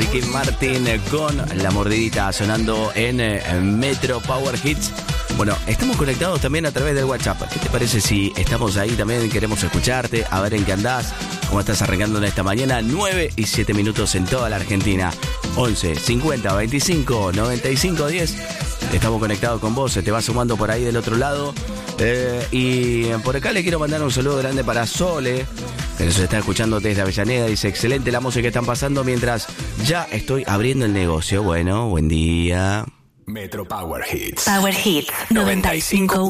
Ricky Martin con La Mordidita sonando en Metro Power Hits. Bueno, estamos conectados también a través del WhatsApp. ¿Qué te parece si estamos ahí también? Queremos escucharte, a ver en qué andás, cómo estás arrancando en esta mañana. 9 y 7 minutos en toda la Argentina. 11 50 25 95 10. Estamos conectados con vos, se te va sumando por ahí del otro lado. Y por acá le quiero mandar un saludo grande para Sole, que nos está escuchando desde Avellaneda. Dice, excelente la música que están pasando mientras ya estoy abriendo el negocio. Bueno, buen día. Metro Power Hits. Power Hits 95.